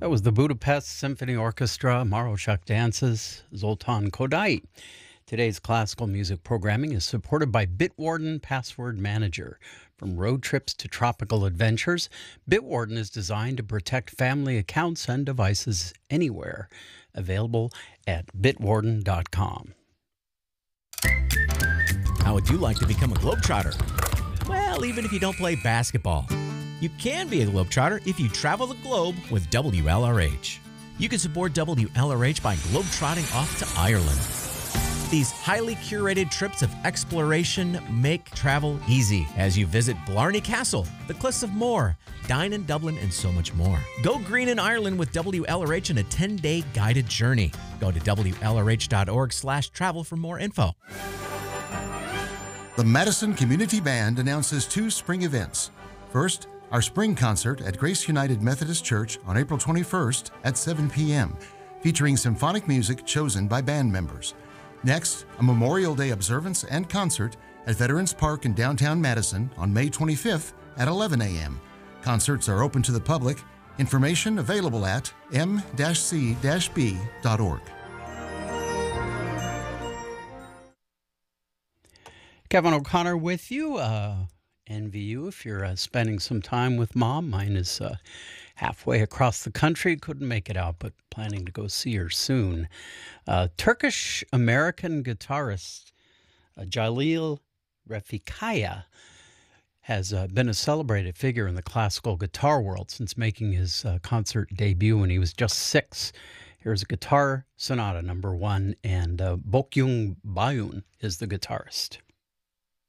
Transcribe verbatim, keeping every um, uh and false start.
That was the Budapest Symphony Orchestra, Maroshuk Dances, Zoltan Kodály. Today's classical music programming is supported by Bitwarden Password Manager. From road trips to tropical adventures, Bitwarden is designed to protect family accounts and devices anywhere. Available at bitwarden dot com. How would you like to become a Globetrotter? Well, even if you don't play basketball, you can be a Globetrotter if you travel the globe with W L R H. You can support W L R H by globetrotting off to Ireland. These highly curated trips of exploration make travel easy as you visit Blarney Castle, the Cliffs of Moher, dine in Dublin, and so much more. Go green in Ireland with W L R H in a ten-day guided journey. Go to W L R H dot org slash travel for more info. The Madison Community Band announces two spring events. First, our spring concert at Grace United Methodist Church on April twenty-first at seven p m, featuring symphonic music chosen by band members. Next, a Memorial Day observance and concert at Veterans Park in downtown Madison on May twenty-fifth at eleven a m Concerts are open to the public. Information available at m c b dot org. Kevin O'Connor with you. Uh, envy you if you're uh, spending some time with Mom. Mine is uh, halfway across the country. Couldn't make it out, but planning to go see her soon. Uh, Turkish-American guitarist uh, Jalil Refikaya has uh, been a celebrated figure in the classical guitar world since making his uh, concert debut when he was just six. Here's a guitar sonata number one, and uh, Bokyung Bayun is the guitarist.